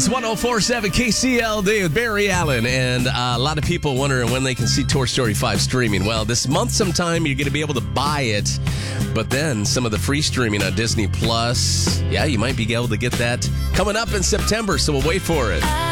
It's 104.7 KCLD with Barry Allen, and a lot of people wondering when they can see Toy Story 5 streaming. Well, this month sometime you're going to be able to buy it, but then some of the free streaming on Disney Plus, yeah, you might be able to get that coming up in September, so we'll wait for it.